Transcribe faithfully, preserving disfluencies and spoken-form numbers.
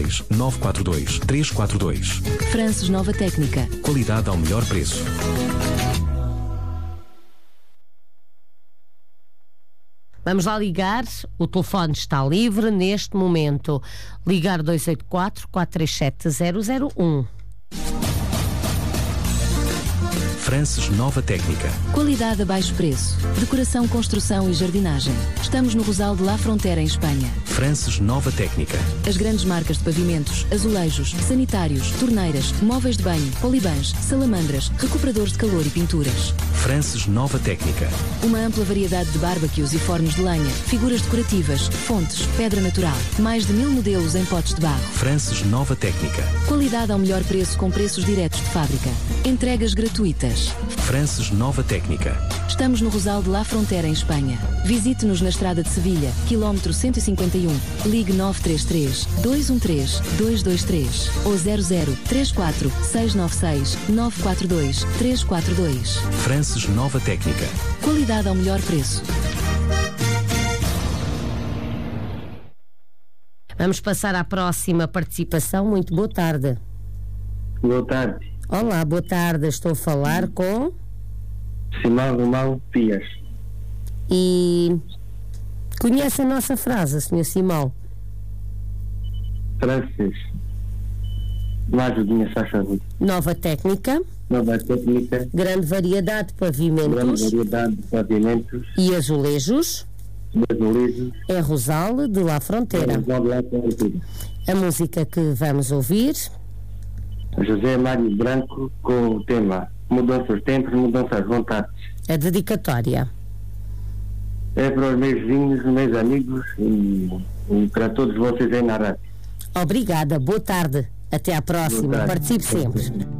dois, nove quatro dois, três quatro dois. Frances Nova Técnica. Qualidade ao melhor preço. Vamos lá ligar, o telefone está livre neste momento. Ligar dois oito quatro, quatro três sete, zero zero um. Frances Nova Técnica. Qualidade a baixo preço. Decoração, construção e jardinagem. Estamos no Rosal de La Frontera, em Espanha. Frances Nova Técnica. As grandes marcas de pavimentos, azulejos, sanitários, torneiras, móveis de banho, polibãs, salamandras, recuperadores de calor e pinturas. Frances Nova Técnica. Uma ampla variedade de bárbaquios e fornos de lenha, figuras decorativas, fontes, pedra natural. Mais de mil modelos em potes de barro. Frances Nova Técnica. Qualidade ao melhor preço com preços diretos de fábrica. Entregas gratuitas. Frances Nova Técnica. Estamos no Rosal de La Frontera, em Espanha. Visite-nos na estrada de Sevilha, quilómetro cento e cinquenta e um. Ligue nove três três, dois um três, dois dois três ou zero zero três quatro, seis nove seis, nove quatro dois, três quatro dois. Frances Nova Técnica. Qualidade ao melhor preço. Vamos passar à próxima participação. Muito boa tarde. Boa tarde. Olá, boa tarde. Estou a falar com... Simão Romão Pias. E conhece a nossa frase, senhor Simão? Frances. Uma ajudinha, faz favor. Nova Técnica. Nova Técnica. Grande variedade de pavimentos. Grande variedade de pavimentos. E azulejos. Azulejos. É Rosal de La Frontera. É Rosal de La Frontera. A música que vamos ouvir... José Mário Branco, com o tema Mudança aos Tempos, Mudança às Vontades. A dedicatória. É para os meus vizinhos, meus amigos e, e para todos vocês aí na rádio. Obrigada, boa tarde. Até à próxima. Participe sempre.